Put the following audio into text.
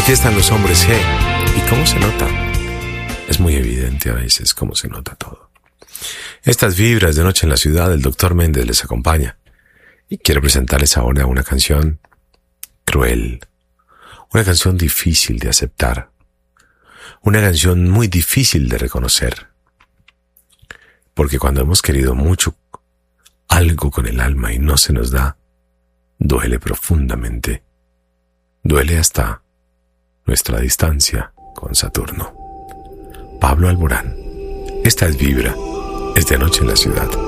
Aquí están los hombres G. ¿Y cómo se nota? Es muy evidente a veces cómo se nota todo. Estas vibras de Noche en la Ciudad, el Dr. Méndez les acompaña. Y quiero presentarles ahora una canción cruel. Una canción difícil de aceptar. Una canción muy difícil de reconocer. Porque cuando hemos querido mucho algo con el alma y no se nos da, duele profundamente. Duele hasta nuestra distancia con Saturno. Pablo Alborán. Esta es Vibra. Es de Noche en la Ciudad.